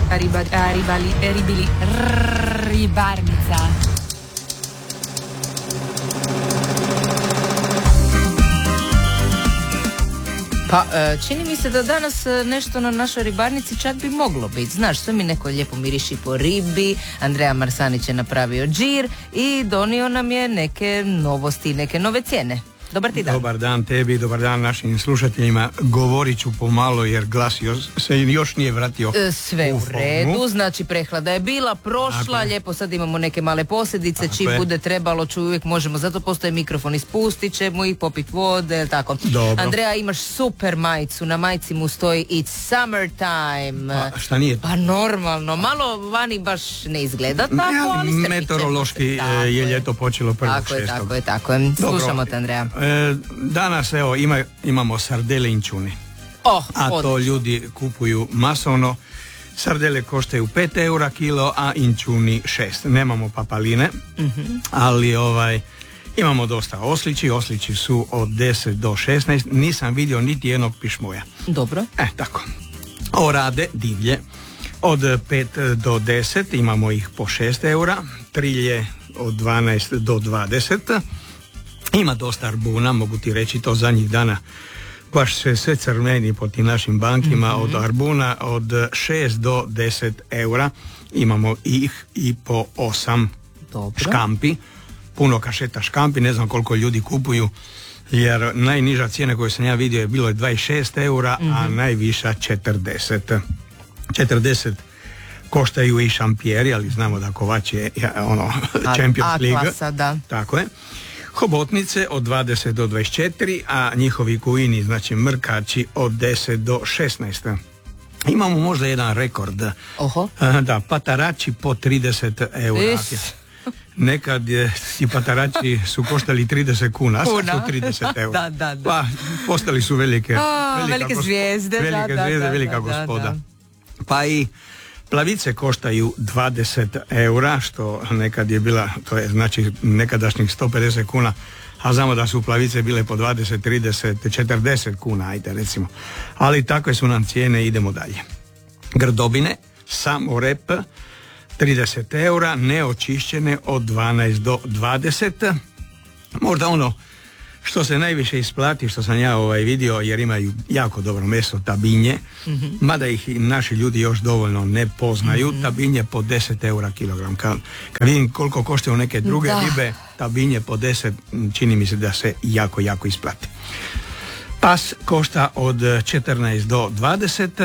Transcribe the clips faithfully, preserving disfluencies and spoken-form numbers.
Riba, a, ribali, ribili, r, ribarnica. Pa, čini mi se da danas nešto na našoj ribarnici čak bi moglo biti. Znaš, sve mi neko lijepo miriši po ribi. Andreja Marsanić je napravio džir i donio nam je neke novosti, neke nove cijene. Dobar ti dan. Dobar dan tebi, dobar dan našim slušateljima. Govorit ću pomalo jer glas još, se još nije vratio. E, sve u, u redu, znači prehlada je bila, prošla, Tako. lijepo sad imamo neke male posljedice, Tako čim je. bude trebalo ću uvijek možemo, zato postoje mikrofon, ispustit ćemo ih, popit vode, tako. Dobro. Andreja, imaš super majicu, na majici mu stoji It's summertime. A šta nije? Pa normalno, malo vani baš ne izgleda tako, ali strpit ćemo se. Meteorološki Tako je je. ljeto počelo prvog Tako je, šestog. tako je, tako je. Slušamo te, Andreja. E, danas evo ima, imamo sardele inčuni. Oh, A to odlično. ljudi kupuju masovno. Sardele koštaju pet eura kilo, a inčuni šest. Nemamo papaline, Mm-hmm. ali ovaj imamo dosta oslići. Oslići su od deset do šesnaest. Nisam vidio niti jednog pišmoja. Dobro. E, tako. Orade divlje od pet do deset, imamo ih po šest eura. Trilje od dvanaest do dvadeset. Ima dosta arbuna, mogu ti reći to zadnjih dana. Baš se sve crveni po tim našim bankima. Mm-hmm. Od arbuna od šest do deset eura. Imamo ih i po osam. Dobro. Škampi. Puno kašeta škampi, ne znam koliko ljudi kupuju. Jer najniža cijena koju sam ja vidio je bilo dvadeset šest eura, mm-hmm. a najviša četrdeset. četrdeset koštaju i šampijeri, ali znamo da kovač je ono Champions League. A-klasa, da. Tako je. Hobotnice od dvadeset do dvadeset četiri, a njihovi kuini, znači mrkači, od deset do šesnaest. Imamo možda jedan rekord. Oho. Da, patarači po trideset eura. Is. Nekad je, ti patarači su koštali trideset kuna, a sad Kuna. su trideset eura. Da, da, da. Pa, postali su velike, A, velike gospo- zvijezde, da, velike da, zvijezde, da, velika da, gospoda. da. Pa i plavice koštaju dvadeset eura, što nekad je bila, to je znači nekadašnjih sto pedeset kuna, a znamo da su plavice bile po dvadeset, trideset, četrdeset kuna, ajde recimo. Ali takve su nam cijene, idemo dalje. Grdobine, samo rep, trideset eura, neočišćene od dvanaest do dvadeset. Možda ono što se najviše isplati, što sam ja ovaj vidio, jer imaju jako dobro meso, tabinje, mm-hmm. mada ih i naši ljudi još dovoljno ne poznaju. Mm-hmm. Tabinje po deset eura kilogram. Kad, kad vidim koliko koštaju neke druge da. ribe, tabinje po deset, čini mi se da se jako, jako isplati. Pas košta od četrnaest do dvadeset,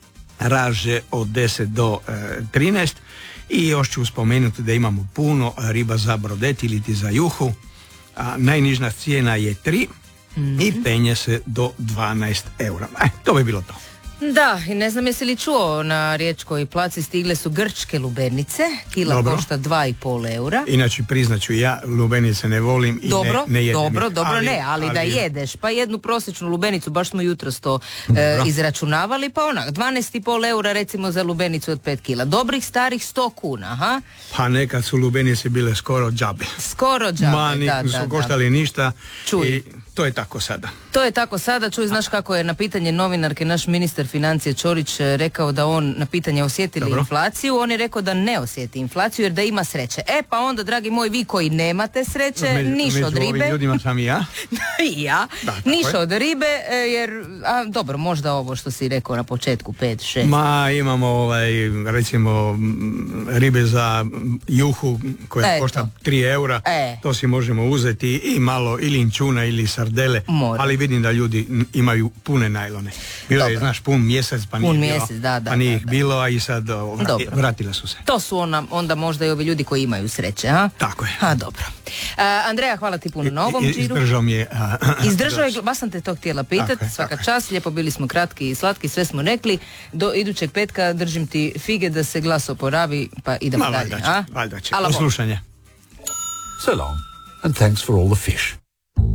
raže od deset do trinaest i još ću spomenuti da imamo puno riba za brodet ili ti za juhu. A najnižna cijena je tri, mm-hmm. i penje se do dvanaest eura. E, to bi bilo to. Da, i ne znam jesi li čuo, na Riječkoj placi stigle su grčke lubenice, kila Dobro. košta dva i pol eura. Inače priznaću, ja lubenice ne volim i Dobro, ne, ne jedem. dobro, ih. dobro, ali, ne, ali, ali da jedeš, pa jednu prosječnu lubenicu, baš smo jutros to e, izračunavali, pa onak, dvanaest i pol eura recimo za lubenicu od pet kila. Dobrih starih sto kuna, ha? Pa nekad su lubenice bile skoro džabe. Skoro džabe, Ma, da, nisu da, koštali da. ništa. Čuj. I to je tako sada. To je tako sada, čuj, znaš kako je na pitanje novinarke naš ministar financije Ćorić rekao da on na pitanje osjeti li Dobro. inflaciju, on je rekao da ne osjeti inflaciju jer da ima sreće. E pa onda, dragi moji, vi koji nemate sreće, Među- niš među od ovim ribe. ljudima sam i ja. I ja, Da, tako niš je. od ribe, e, jer, a dobro, možda ovo što si rekao na početku, pet, šest. Ma imamo ovaj, recimo m, ribe za m, juhu koja Eto. košta tri eura. E. To si možemo uzeti i malo ili inčuna ili sardele. Mora. Ali vidim da ljudi n- imaju pune najlone. Bilo je, Dobro. znaš, pun mjesec pa Pun nije mjesec, bilo. da, da, pa nije da, ih da. bilo, a i sad o, vrati, Dobro. vratile su se. To su ona, onda možda i ovi ljudi koji imaju sreće, a? Tako je. A, dobro. A, Andreja, hvala ti puno na ovom I- džiru. Izdržao mi je... a, Izdržao je, baš sam te to htjela pitati, Tako je, svaka tako je. čast, lijepo bili smo kratki i slatki, sve smo rekli. Do idućeg petka držim ti fige da se glas oporavi, pa idemo Ma, dalje. valjda će, a? valjda će. Ala Do bom. slušanja. So long, and thanks for all the fish.